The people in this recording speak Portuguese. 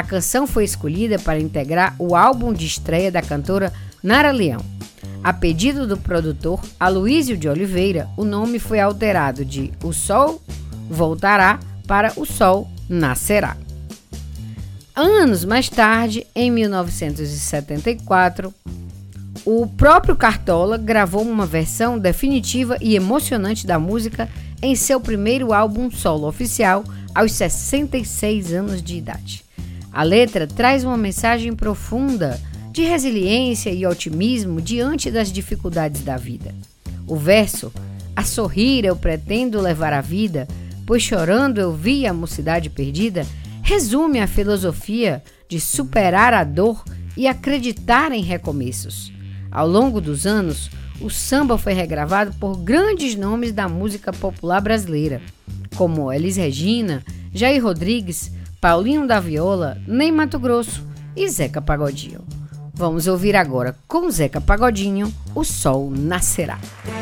canção foi escolhida para integrar o álbum de estreia da cantora Nara Leão. A pedido do produtor Aloísio de Oliveira, o nome foi alterado de O Sol Voltará para O Sol Nascerá. Anos mais tarde, em 1974, o próprio Cartola gravou uma versão definitiva e emocionante da música em seu primeiro álbum solo oficial, aos 66 anos de idade. A letra traz uma mensagem profunda de resiliência e otimismo diante das dificuldades da vida. O verso, a sorrir eu pretendo levar a vida, pois chorando eu vi a mocidade perdida, resume a filosofia de superar a dor e acreditar em recomeços. Ao longo dos anos, o samba foi regravado por grandes nomes da música popular brasileira, como Elis Regina, Jair Rodrigues, Paulinho da Viola, Ney Matogrosso e Zeca Pagodinho. Vamos ouvir agora com Zeca Pagodinho, O Sol Nascerá.